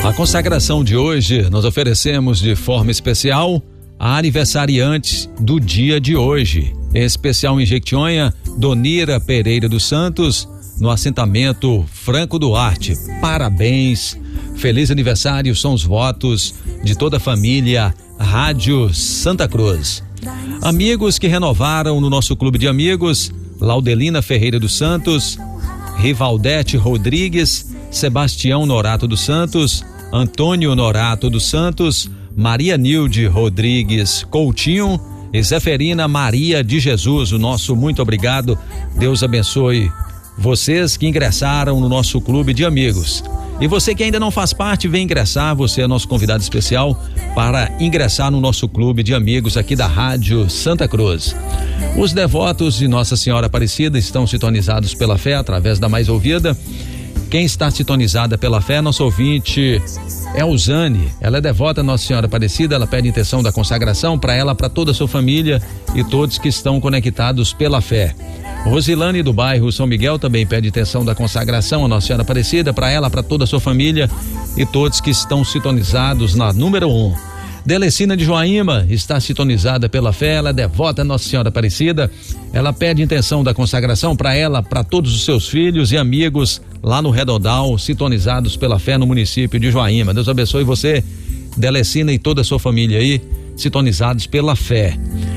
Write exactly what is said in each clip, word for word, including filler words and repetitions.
A consagração de hoje nós oferecemos de forma especial a aniversariante do dia de hoje, em especial em Jequitinhonha, Donira Pereira dos Santos, no assentamento Franco Duarte. Parabéns, feliz aniversário, são os votos de toda a família Rádio Santa Cruz. Amigos que renovaram no nosso clube de amigos: Laudelina Ferreira dos Santos, Rivaldete Rodrigues, Sebastião Norato dos Santos, Antônio Norato dos Santos, Maria Nilde Rodrigues Coutinho e Zeferina Maria de Jesus. O nosso muito obrigado. Deus abençoe vocês que ingressaram no nosso clube de amigos. E você que ainda não faz parte, vem ingressar. Você é nosso convidado especial para ingressar no nosso clube de amigos aqui da Rádio Santa Cruz. Os devotos de Nossa Senhora Aparecida estão sintonizados pela fé através da Mais Ouvida. Quem está sintonizada pela fé, nosso ouvinte é Uzane. Ela é devota a Nossa Senhora Aparecida. Ela pede intenção da consagração para ela, para toda a sua família e todos que estão conectados pela fé. Rosilane do bairro São Miguel também pede intenção da consagração a Nossa Senhora Aparecida para ela, para toda a sua família e todos que estão sintonizados na número um. Delecina de Joaíma está sintonizada pela fé, ela é devota a Nossa Senhora Aparecida. Ela pede intenção da consagração para ela, para todos os seus filhos e amigos lá no Redondal, sintonizados pela fé no município de Joaíma. Deus abençoe você, Delecina, e toda a sua família aí, sintonizados pela fé.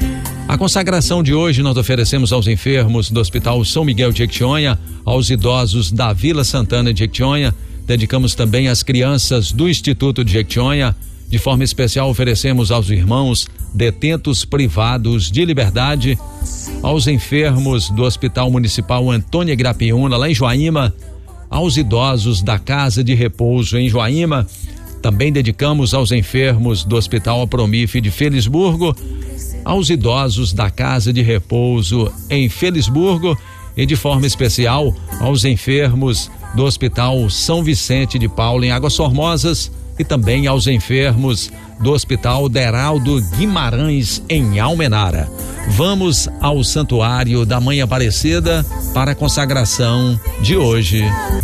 A consagração de hoje nós oferecemos aos enfermos do Hospital São Miguel de Jequitinhonha, aos idosos da Vila Santana de Jequitinhonha. Dedicamos também às crianças do Instituto de Jequitinhonha. De forma especial oferecemos aos irmãos detentos privados de liberdade, aos enfermos do Hospital Municipal Antônia Grapiúna, lá em Joaíma, aos idosos da Casa de Repouso em Joaíma. Também dedicamos aos enfermos do Hospital Apromif de Felisburgo, aos idosos da Casa de Repouso em Felisburgo e de forma especial aos enfermos do Hospital São Vicente de Paulo em Águas Formosas e também aos enfermos do Hospital Deraldo Guimarães em Almenara. Vamos ao Santuário da Mãe Aparecida para a consagração de hoje.